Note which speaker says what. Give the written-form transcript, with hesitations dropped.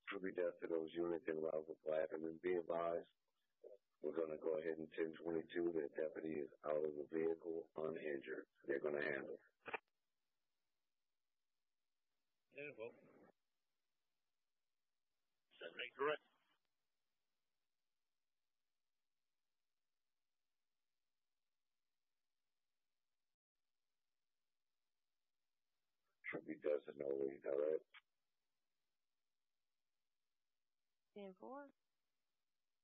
Speaker 1: Tribute death to those units in route with Platinum and be advised. We're going to go ahead and 1022. The deputy is out of the vehicle uninjured. They're going to handle it.
Speaker 2: Yeah, well. Is that correct?
Speaker 1: Tribute doesn't know what he's all right.
Speaker 3: 10-4.